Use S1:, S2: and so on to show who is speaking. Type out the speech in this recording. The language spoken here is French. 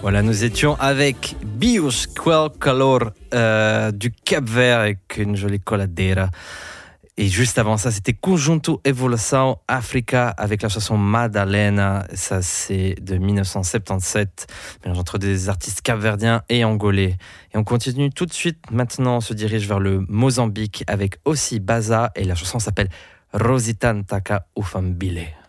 S1: Voilà, nous étions avec Bios Quel Calor du Cap-Vert avec une jolie coladera. Et juste avant ça, c'était Conjunto Evolução Africa avec la chanson Madalena. Ça, c'est de 1977, mélange entre des artistes capverdiens et angolais. Et on continue tout de suite. Maintenant, on se dirige vers le Mozambique avec aussi Baza et la chanson s'appelle Rosita Ntaka Ufambile.